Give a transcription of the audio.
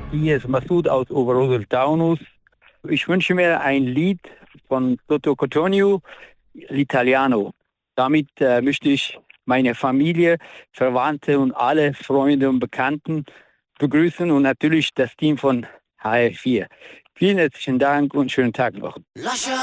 Hier ist Massoud aus Oberhausen-Taunus. Ich wünsche mir ein Lied von Toto Cotugno, L'Italiano. Damit möchte ich meine Familie, Verwandte und alle Freunde und Bekannten begrüßen und natürlich das Team von HR4. Vielen herzlichen Dank und schönen Tag noch.